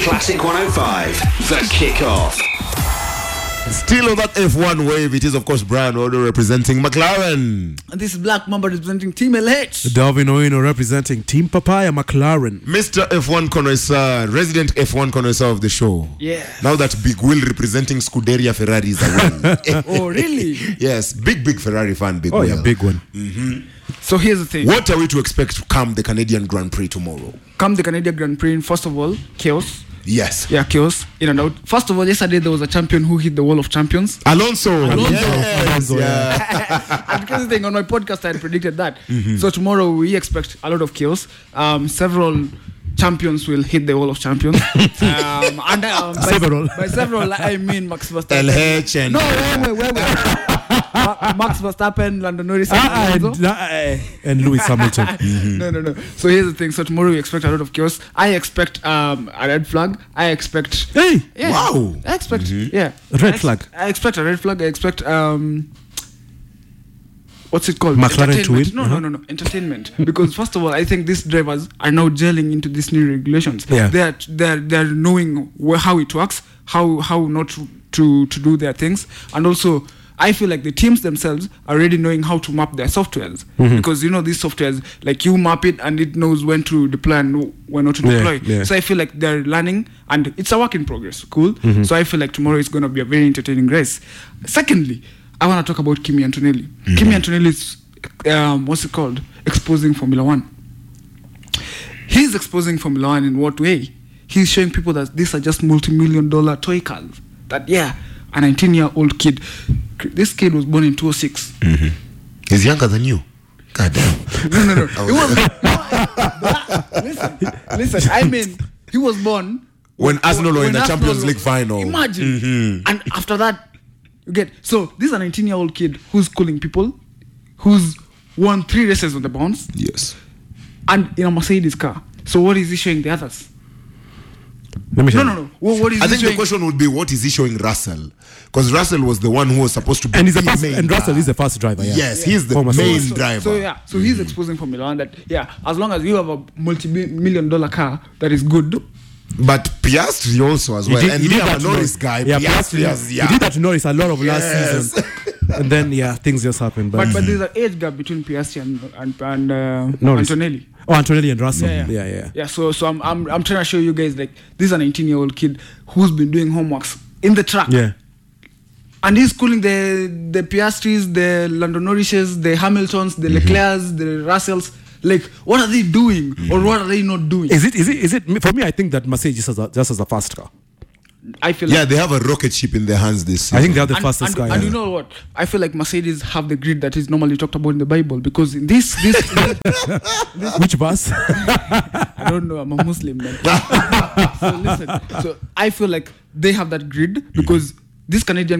Classic 105, The Kickoff. Still on that F1 wave, it is of course Brian Odo representing McLaren. And this is Black Mamba representing Team LH. Darwin Oino representing Team Papaya McLaren. Mr. F1 connoisseur, resident F1 connoisseur of the show. Yeah. Now that Big Will representing Scuderia Ferraris away. Oh, really? Yes, big Ferrari fan, Big Oh Will. yeah, big one. So here's the thing. What are we to expect to come the Canadian Grand Prix tomorrow? Come the Canadian Grand Prix, first of all, chaos. Yes. Yeah, chaos, in and out. First of all, yesterday there was a champion who hit the wall of champions. Alonso. Yes. Yeah. And because thing on my podcast, I had predicted that. So tomorrow we expect a lot of chaos. Several champions will hit the wall of champions. Several. By several, I mean Max Verstappen. LH and... No, wait. Max Verstappen, Lando Norris, and Lewis Hamilton. No. So here's the thing. So tomorrow we expect a lot of chaos. I expect a red flag. I expect... Hey! Yeah, Wow. I expect... Yeah. Red flag. I expect a red flag. I expect... what's it called? McLaren to win? No. Entertainment. Because first of all, I think these drivers are now gelling into these new regulations. Yeah. They're knowing how it works, how not to do their things, and also I feel like the teams themselves are already knowing how to map their softwares, because these softwares, like you map it and it knows when to deploy and when not to deploy. Yeah. So I feel like they're learning, and it's a work in progress. Cool. So I feel like tomorrow is going to be a very entertaining race. Secondly, I want to talk about Kimi Antonelli. Kimi Antonelli is exposing Formula One. He's exposing Formula One in what way? He's showing people that these are just multi-million-dollar toy cars. That a 19-year-old kid. This kid was born in 2006. He's younger than you. God damn. No. Listen. I mean, he was born When Arsenal were in the Arsenal Champions were- League final. Imagine. And after that, you get... So, this is a 19-year-old kid who's schooling people, who's won 3 races on the bounce, Yes. and in a Mercedes car. So, what is he showing the others? Let me tell you. No. What is I he think showing? the question would be, what is he showing Russell? Because Russell was the one who was supposed to be And he's the main and Russell guy. is the first driver. Yeah. Yes, he's the For Mercedes. main driver. So he's exposing Formula One that, as long as you have a multi-million-dollar car that is good, But Piastri also as well. And he me, did I'm that a to Norris Norris. guy. Yeah, Piastri has, He did that to Norris a lot of last Yes. season. And then, things just happened. but there's an age gap between Piastri and Norris. Antonelli. Oh, Antonelli and Russell. Yeah. So I'm trying to show you guys, like, this is an 18-year-old kid who's been doing homeworks in the track. Yeah. And he's schooling the Piastris, the Lando Norrises, the Hamiltons, the Leclercs, the Russells. Like, what are they doing, or what are they not doing? Is it? For me, I think that Mercedes just as a fast car. I feel Yeah, like, they have a rocket ship in their hands this season. I think they are the and, fastest car. and you know what? I feel like Mercedes have the grid that is normally talked about in the Bible, because in this Which bus? I don't know, I'm a Muslim, man. So listen, so I feel like they have that grid because this Canadian